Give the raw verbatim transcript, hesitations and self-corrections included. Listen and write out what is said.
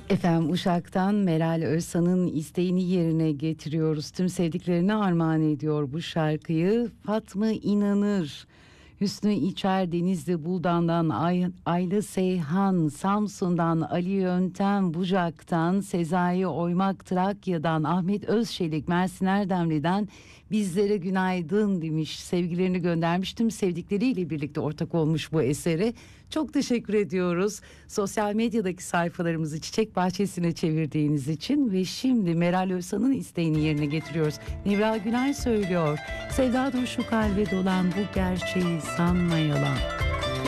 Efendim Uşak'tan Meral Özsan'ın isteğini yerine getiriyoruz. Tüm sevdiklerine armağan ediyor bu şarkıyı. Fatma İnanır, Hüsnü İçer, Denizli Buldan'dan, Ay, Aylı Seyhan, Samsun'dan, Ali Yöntem, Bucak'tan, Sezai Oymak, Trakya'dan, Ahmet Özçelik, Mersin Erdemli'den bizlere günaydın demiş. Sevgilerini göndermiş. Tüm sevdikleriyle birlikte ortak olmuş bu eseri. Çok teşekkür ediyoruz. Sosyal medyadaki sayfalarımızı çiçek bahçesine çevirdiğiniz için ve şimdi Meral Özsan'ın isteğini yerine getiriyoruz. Nevra Günay söylüyor. Sevda dur şu kalbe dolan bu gerçeği sanma yalan.